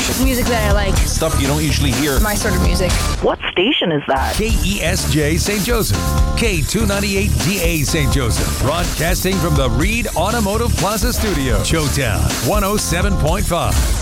Music that I like. Stuff you don't usually hear. My sort of music. What station is that? KESJ St. Joseph. K298DA St. Joseph. Broadcasting from the Reed Automotive Plaza Studio. Showtown 107.5.